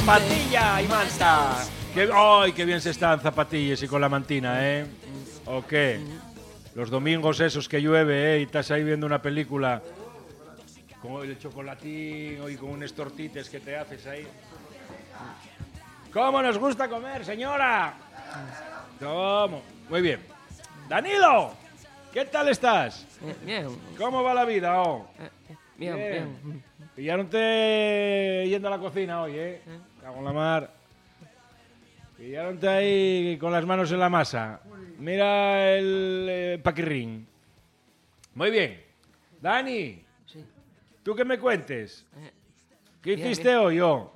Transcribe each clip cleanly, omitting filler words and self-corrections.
Patilla y manta. ¡Ay, qué bien se están zapatillas y con la mantina, eh! ¿O qué? Los domingos esos que llueve, y estás ahí viendo una película con el chocolatín y con unos tortites que te haces ahí. ¿Cómo nos gusta comer, señora? ¿Cómo? Muy bien. ¡Danilo! ¿Qué tal estás? Bien. ¿Cómo va la vida, oh? Bien. Pillaronte yendo a la cocina hoy, ¿eh? Cago en la mar. Pillaronte ahí con las manos en la masa. Mira el paquirrín. Muy bien. Dani, Sí. ¿tú qué me cuentes? ¿Qué Bien, hiciste bien. hoy, oh?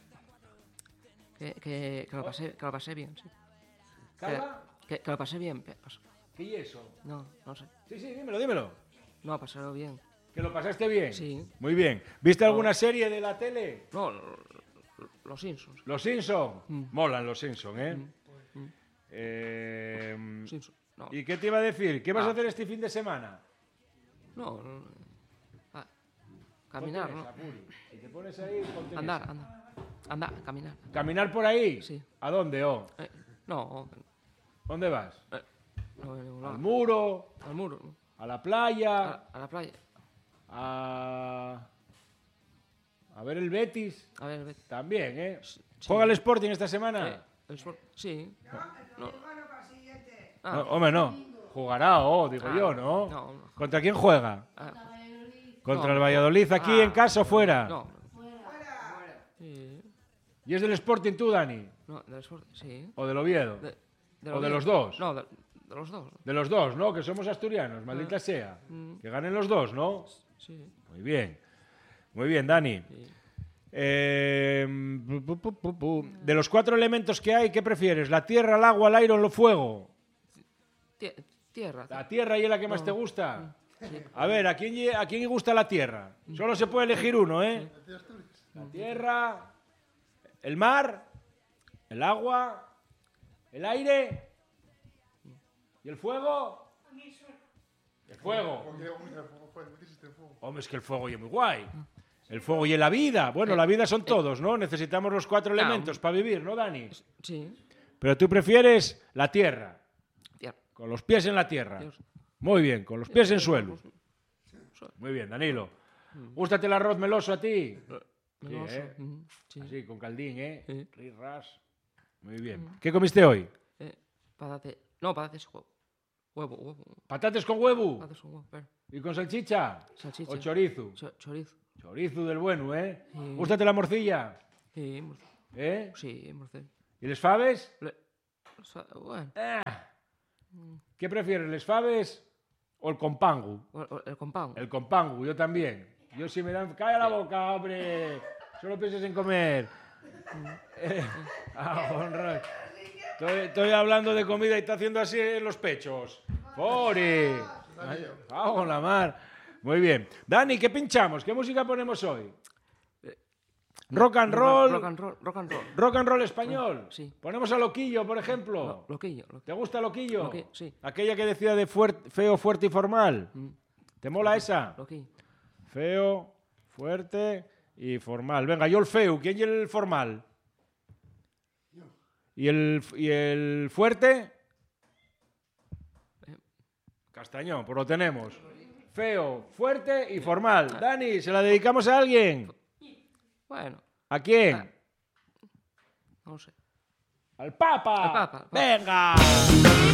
Que lo pasé bien, sí. ¿Carla? Que lo pasé bien. ¿Qué es eso? No sé. Sí, dímelo. No, pasarlo bien. ¿Que lo pasaste bien? Sí. Muy bien. ¿Viste alguna serie de la tele? No, los Simpsons. Los Simpson. Molan los Simpson, ¿eh? Simpsons. No. ¿Y qué te iba a decir? ¿Qué vas a hacer este fin de semana? No. Caminar, Ponte en ¿no? esa, Puri. Si te pones ahí, ponte en Andar, esa. caminar. ¿Caminar por ahí? Sí. ¿A dónde, oh? No, ¿Dónde vas? no, en ningún ¿Al lado. muro? Al muro, ¿no? ¿A la playa? A la playa. ¿A ver el Betis? A ver, vete. También, ¿eh? Sí. ¿Juega el Sporting esta semana? Sí. No. No, hombre, no. Jugará, digo yo, ¿no? No. ¿Contra quién juega? ¿Contra el Valladolid aquí en casa o fuera? No. Sí. ¿Y es del Sporting tú, Dani? No, del Sporting, sí. ¿O del Oviedo? ¿O de los dos? No, de los dos. De los dos, ¿no? Que somos asturianos, maldita sea. Que ganen los dos, ¿no? Sí. Muy bien. Muy bien, Dani. Sí. De los 4 elementos que hay, ¿qué prefieres? ¿La tierra, el agua, el aire o el fuego? Tierra. ¿La tierra y es la que más te gusta? A ver, ¿a quién le gusta la tierra? Solo se puede elegir uno, ¿eh? La tierra, el mar, el agua, el aire y el fuego. El fuego. Hombre, es que el fuego es muy guay. El fuego y la vida. Bueno, la vida son todos, ¿no? Necesitamos los 4 elementos para vivir, ¿no, Dani? Sí. Pero tú prefieres la tierra, Tierra. con los pies en la tierra. Dios. Muy bien, con los pies en suelo. Muy bien, Danilo. ¿Gústate el arroz meloso a ti? Meloso. Sí, ¿eh? Sí. Así, con caldín, ¿eh? Sí. Ris-ras. Muy bien. ¿Qué comiste hoy? Patates. No, patates huevo. Huevo. ¿Patates con huevo? Patates con huevo. Pero. ¿Y con salchicha? Salchicha. ¿O chorizo? Chorizo. Chorizo del bueno, ¿eh? Sí. ¿Gústate la morcilla? Sí, ¿Eh? sí, morcel. ¿Y les faves? Bueno. ¿Qué prefieres, les faves o el compangu? El compound. El compangu, yo también. Yo si me dan... ¡Calla la boca, hombre! Solo pienses en comer. Honra. Estoy hablando de comida y está haciendo así en los pechos. ¡Pori! ¡Cago en la mar! Muy bien. Dani, ¿qué pinchamos? ¿Qué música ponemos hoy? Rock and roll. Rock and roll. Rock and roll español. Sí. Ponemos a Loquillo, por ejemplo. Loquillo. ¿Te gusta Loquillo? Loquillo, sí. Aquella que decía de feo, fuerte y formal. ¿Te mola esa? Loquillo. Feo, fuerte y formal. Venga, yo el feo. ¿Quién es el formal? ¿Y el fuerte? Castañón, pues lo tenemos. Feo, fuerte y formal. Dani, ¿se la dedicamos a alguien? Bueno. ¿A quién? No sé. ¡Al Papa! Al Papa. ¡Venga!